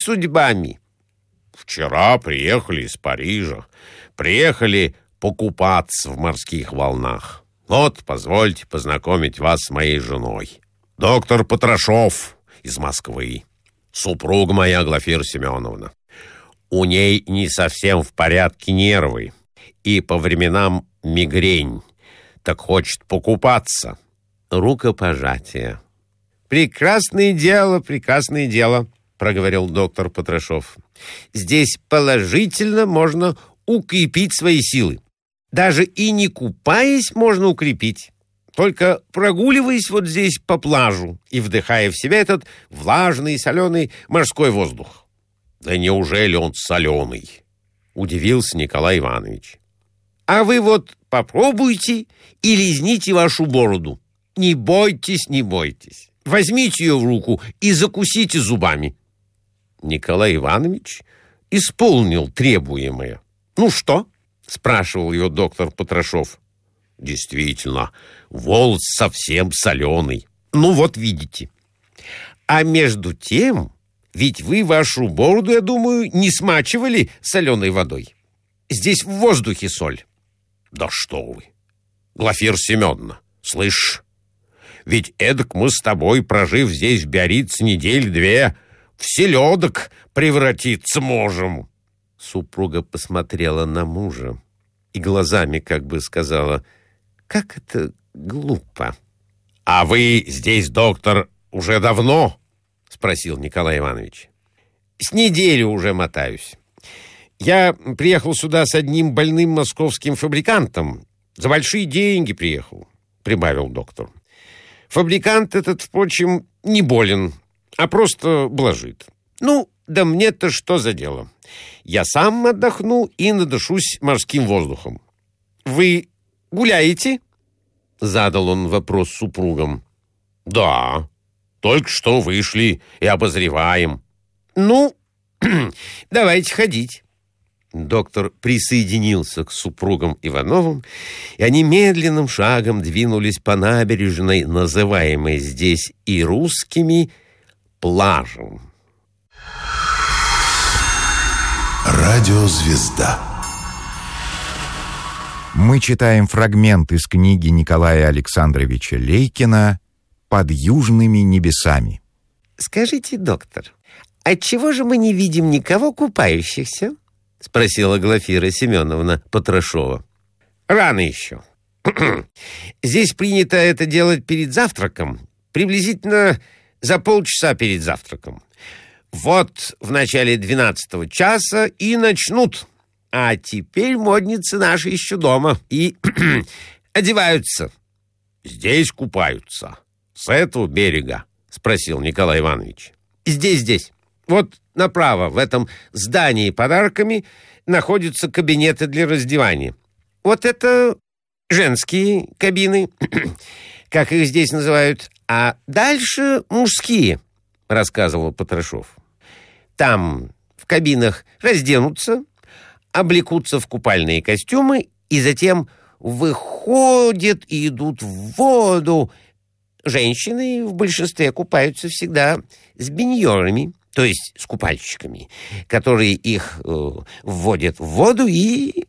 судьбами? Вчера приехали из Парижа. Приехали покупаться в морских волнах. Вот, позвольте познакомить вас с моей женой. Доктор Потрошов из Москвы. Супруга моя Глафира Семеновна. У ней не совсем в порядке нервы. И по временам мигрень. Так хочет покупаться. Рукопожатие. Прекрасное дело, проговорил доктор Потрошов. Здесь положительно можно укрепить свои силы. Даже и не купаясь можно укрепить. Только прогуливаясь вот здесь по пляжу и вдыхая в себя этот влажный соленый морской воздух. Да неужели он соленый? Удивился Николай Иванович. А вы вот попробуйте и лизните вашу бороду. Не бойтесь. Возьмите ее в руку и закусите зубами. Николай Иванович исполнил требуемое. «Ну что?» — спрашивал его доктор Потрошов. «Действительно, волос совсем соленый». «Ну вот видите. А между тем, ведь вы вашу бороду, я думаю, не смачивали соленой водой. Здесь в воздухе соль». «Да что вы, Глафира Семеновна, слышь, ведь эдак мы с тобой, прожив здесь в Биаррице недель-две, в селедок превратиться можем». Супруга посмотрела на мужа и глазами как бы сказала: «Как это глупо». «А вы здесь, доктор, уже давно?» — спросил Николай Иванович. «С неделю уже мотаюсь. Я приехал сюда с одним больным московским фабрикантом. За большие деньги приехал», — прибавил доктор. «Фабрикант этот, впрочем, не болен, а просто блажит. Ну, да мне-то что за дело? Я сам отдохну и надышусь морским воздухом. Вы гуляете?» — задал он вопрос супругам. «Да, только что вышли и обозреваем». «Ну, давайте ходить». Доктор присоединился к супругам Ивановым, и они медленным шагом двинулись по набережной, называемой здесь и русскими пляжем. Радиозвезда. Мы читаем фрагмент из книги Николая Александровича Лейкина «Под южными небесами». «Скажите, доктор, отчего же мы не видим никого купающихся?» — спросила Глафира Семеновна Потрошова. «Рано еще. Здесь принято это делать перед завтраком, приблизительно за полчаса перед завтраком. Вот в начале 12 часа и начнут. А теперь модницы наши еще дома и одеваются». «Здесь купаются? С этого берега?» — спросил Николай Иванович. «Здесь. Вот направо, в этом здании подарками, находятся кабинеты для раздевания. Вот это женские кабины, как их здесь называют, а дальше мужские», — рассказывал Потрошов. «Там в кабинах разденутся, облекутся в купальные костюмы и затем выходят и идут в воду. Женщины в большинстве купаются всегда с биньорами, то есть с купальщиками, которые их вводят в воду и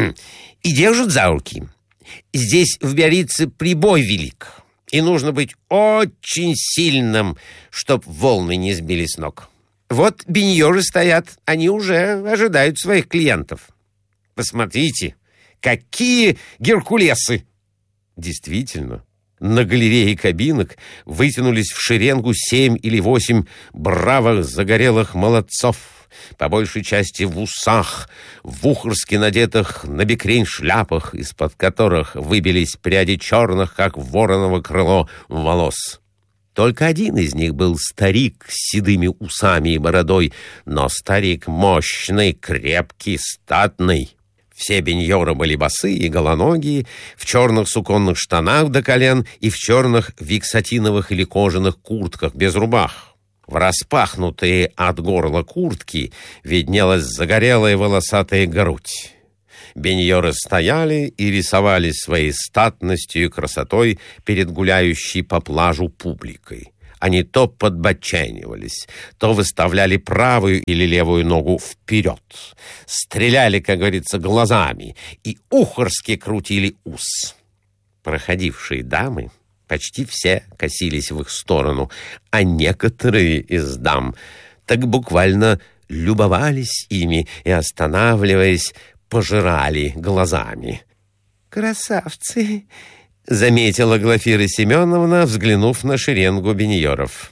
держат за руки. Здесь в Биаррице прибой велик, и нужно быть очень сильным, чтоб волны не сбили с ног. Вот биньоры стоят, они уже ожидают своих клиентов. Посмотрите, какие геркулесы!» Действительно, на галерее кабинок вытянулись в шеренгу 7 или 8 бравых загорелых молодцов, по большей части в усах, в ухорски надетых на бекрень шляпах, из-под которых выбились пряди черных, как вороново крыло, волос. Только один из них был старик с седыми усами и бородой, но старик мощный, крепкий, статный. Все биньоры были босые, голоногие, в черных суконных штанах до колен и в черных виксатиновых или кожаных куртках без рубах. В распахнутые от горла куртки виднелась загорелая волосатая грудь. Биньоры стояли и рисовали своей статностью и красотой перед гуляющей по пляжу публикой. Они то подбоченивались, то выставляли правую или левую ногу вперед, стреляли, как говорится, глазами и ухорски крутили ус. Проходившие дамы почти все косились в их сторону, а некоторые из дам так буквально любовались ими и, останавливаясь, пожирали глазами. «Красавцы!» — заметила Глафира Семеновна, взглянув на шеренгу биньоров.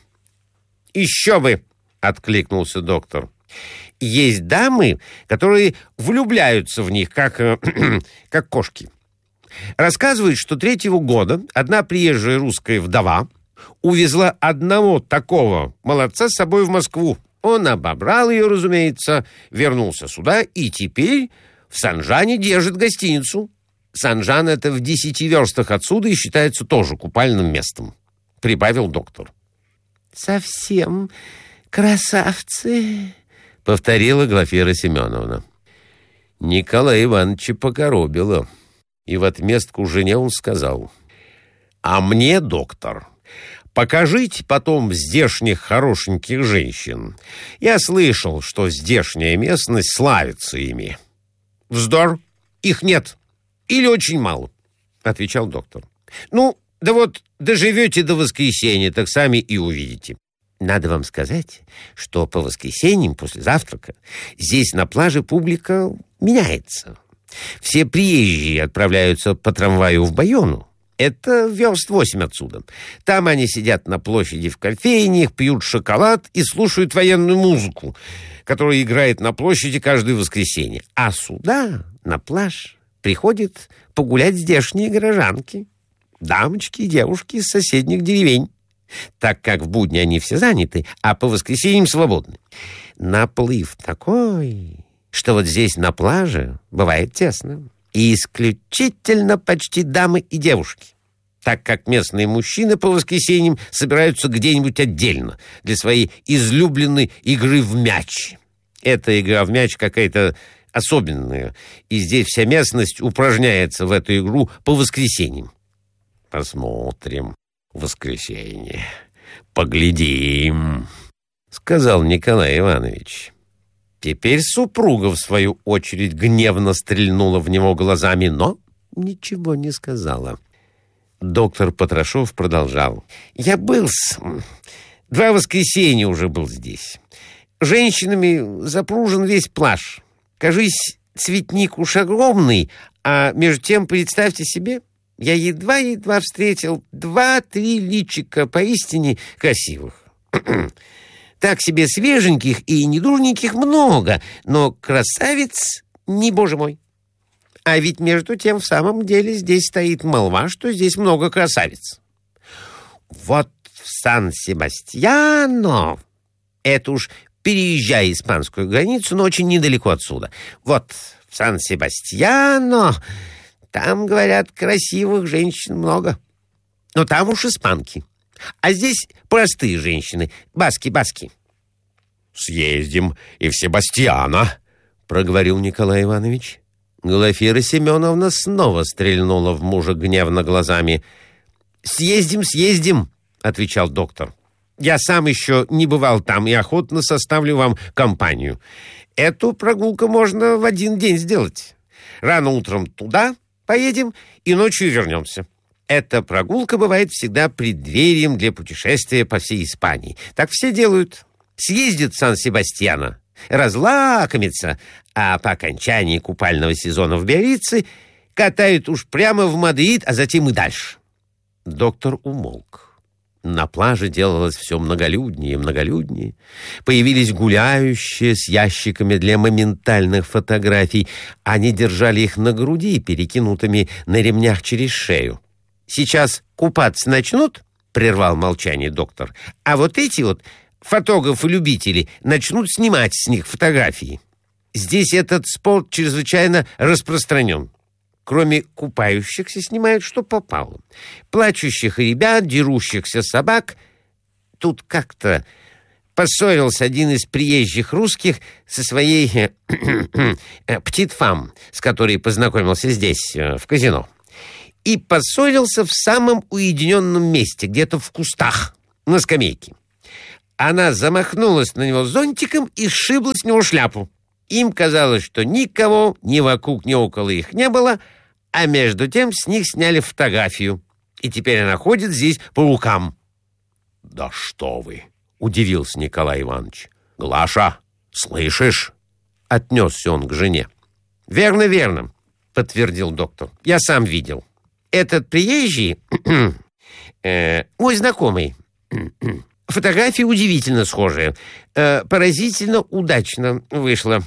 «Еще бы!» — откликнулся доктор. «Есть дамы, которые влюбляются в них, как кошки. Рассказывают, что 3-го года одна приезжая русская вдова увезла одного такого молодца с собой в Москву. Он обобрал ее, разумеется, вернулся сюда и теперь в Санжане держит гостиницу. Санжан — это в 10 верстах отсюда и считается тоже купальным местом», — прибавил доктор. «Совсем красавцы», — повторила Глафира Семеновна. Николая Ивановича покоробило, и в отместку жене он сказал: «А мне, доктор, покажите потом здешних хорошеньких женщин. Я слышал, что здешняя местность славится ими». «Вздор, их нет. Или очень мало», — отвечал доктор. «Ну, да вот доживете до воскресенья, так сами и увидите. Надо вам сказать, что по воскресеньям после завтрака здесь на пляже публика меняется. Все приезжие отправляются по трамваю в Байону. Это верст 8 отсюда. Там они сидят на площади в кофейнях, пьют шоколад и слушают военную музыку, которая играет на площади каждое воскресенье. А сюда, на пляж, приходят погулять здешние горожанки, дамочки и девушки из соседних деревень, так как в будни они все заняты, а по воскресеньям свободны. Наплыв такой, что вот здесь на пляже бывает тесно. И исключительно почти дамы и девушки, так как местные мужчины по воскресеньям собираются где-нибудь отдельно для своей излюбленной игры в мяч. Эта игра в мяч какая-то особенная, и здесь вся местность упражняется в эту игру по воскресеньям. «Посмотрим в воскресенье, поглядим», — сказал Николай Иванович. Теперь супруга, в свою очередь, гневно стрельнула в него глазами, но ничего не сказала. Доктор Потрошов продолжал: «Я был 2 воскресенья уже был здесь. Женщинами запружен весь пляж. Кажись, цветник уж огромный, а между тем, представьте себе, я едва-едва встретил 2-3 личика поистине красивых. Так себе свеженьких и недурненьких много, но красавиц не, боже мой. А ведь между тем в самом деле здесь стоит молва, что здесь много красавиц. Вот в Сан-Себастьяно, это уж переезжая испанскую границу, но очень недалеко отсюда. Вот в Сан-Себастьяно, там, говорят, красивых женщин много. Но там уж испанки. А здесь простые женщины, баски. «Съездим и в Себастьяно», — проговорил Николай Иванович. Глафира Семеновна снова стрельнула в мужа гневно глазами. «Съездим», — отвечал доктор. «Я сам еще не бывал там и охотно составлю вам компанию. Эту прогулку можно в один день сделать. Рано утром туда поедем и ночью вернемся. Эта прогулка бывает всегда преддверием для путешествия по всей Испании. Так все делают. Съездят в Сан-Себастьяно, разлакомятся, а по окончании купального сезона в Биаррице катают уж прямо в Мадрид, а затем и дальше». Доктор умолк. На пляже делалось все многолюднее и многолюднее. Появились гуляющие с ящиками для моментальных фотографий. Они держали их на груди, перекинутыми на ремнях через шею. «Сейчас купаться начнут», — прервал молчание доктор, «а вот эти вот фотографы-любители начнут снимать с них фотографии. Здесь этот спорт чрезвычайно распространен. Кроме купающихся снимают, что попало. Плачущих ребят, дерущихся собак. Тут как-то поссорился один из приезжих русских со своей птитфам, с которой познакомился здесь, в казино. И поссорился в самом уединенном месте, где-то в кустах. на скамейке. Она замахнулась на него зонтиком и сшибла с него шляпу. Им казалось, что никого ни вокруг, ни около их не было, а между тем с них сняли фотографию. И теперь она ходит здесь по рукам. «Да что вы!» — удивился Николай Иванович. «Глаша, слышишь?» — отнесся он к жене. «Верно, верно», — подтвердил доктор. «Я сам видел. Этот приезжий, мой знакомый, фотографии удивительно схожие, поразительно удачно вышло.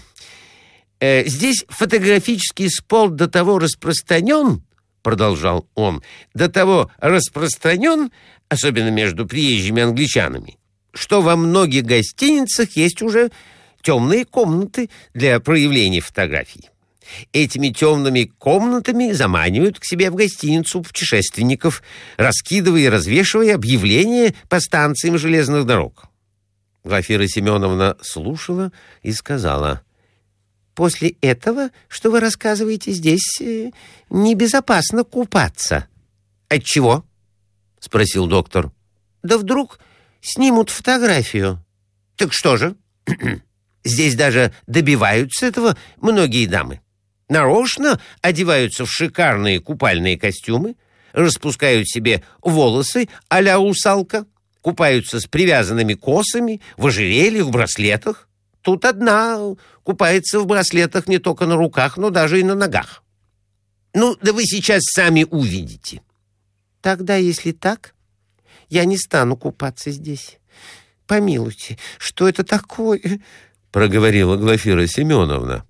Здесь фотографический спор до того распространен, продолжал он, до того распространен, особенно между приезжими англичанами, что во многих гостиницах есть уже темные комнаты для проявления фотографий. Этими темными комнатами заманивают к себе в гостиницу путешественников, раскидывая и развешивая объявления по станциям железных дорог. Глафира Семеновна слушала и сказала: «После этого, что вы рассказываете, здесь небезопасно купаться». «Отчего?» — спросил доктор. «Да вдруг снимут фотографию». «Так что же?» «Здесь даже добиваются этого многие дамы. Нарочно одеваются в шикарные купальные костюмы, распускают себе волосы а-ля русалка, купаются с привязанными косами, в ожерельях, в браслетах. Тут одна купается в браслетах не только на руках, но даже и на ногах. Ну, да вы сейчас сами увидите». «Тогда, если так, я не стану купаться здесь. Помилуйте, что это такое?» — проговорила Глафира Семеновна.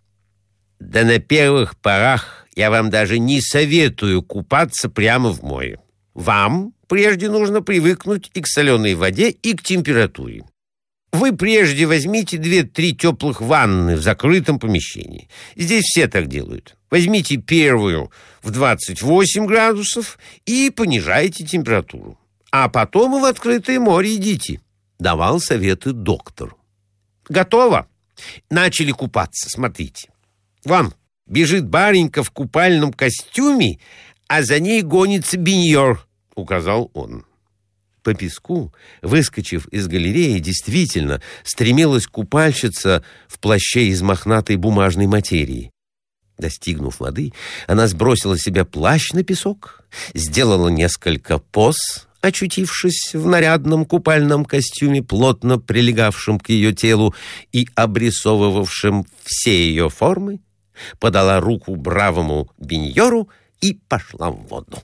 «Да на первых порах я вам даже не советую купаться прямо в море. Вам прежде нужно привыкнуть и к соленой воде, и к температуре. Вы прежде возьмите 2-3 теплых ванны в закрытом помещении. Здесь все так делают. Возьмите первую в 28 градусов и понижайте температуру. А потом и в открытое море идите», — давал советы доктор. «Готово? Начали купаться, смотрите. Вон, бежит баренька в купальном костюме, а за ней гонится биньор», — указал он. По песку, выскочив из галереи, действительно стремилась купальщица в плаще из мохнатой бумажной материи. Достигнув воды, она сбросила с себя плащ на песок, сделала несколько поз, очутившись в нарядном купальном костюме, плотно прилегавшем к ее телу и обрисовывавшем все ее формы, подала руку бравому биньору и пошла в воду.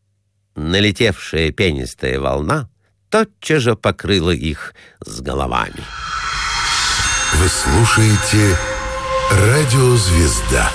Налетевшая пенистая волна тотчас же покрыла их с головами. Вы слушаете «Радио Звезда».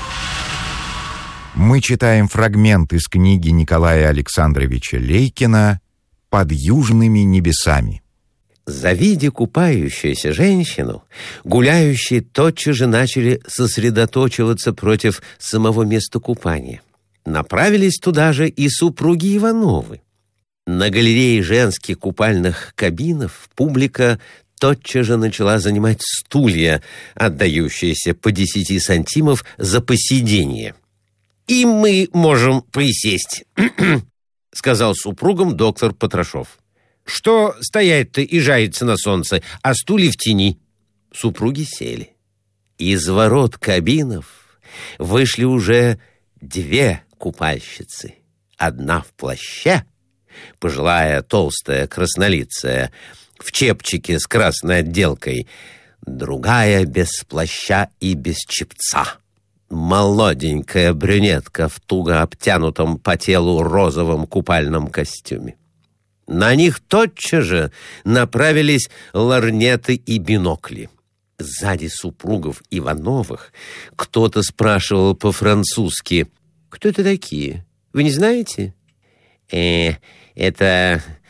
Мы читаем фрагмент из книги Николая Александровича Лейкина «Под южными небесами». Завидя купающуюся женщину, гуляющие тотчас же начали сосредоточиваться против самого места купания. Направились туда же и супруги Ивановы. На галерее женских купальных кабинов публика тотчас же начала занимать стулья, отдающиеся по 10 сантимов за посиденье. «И мы можем присесть», — сказал супругам доктор Потрошов. «Что стоять-то и жариться на солнце, а стулья в тени?» Супруги сели. Из ворот кабинов вышли уже 2 купальщицы. Одна в плаще, пожилая, толстая, краснолицая, в чепчике с красной отделкой, другая без плаща и без чепца. Молоденькая брюнетка в туго обтянутом по телу розовом купальном костюме. На них тотчас же направились лорнеты и бинокли. Сзади супругов Ивановых кто-то спрашивал по-французски: «Кто это такие? Вы не знаете?» Это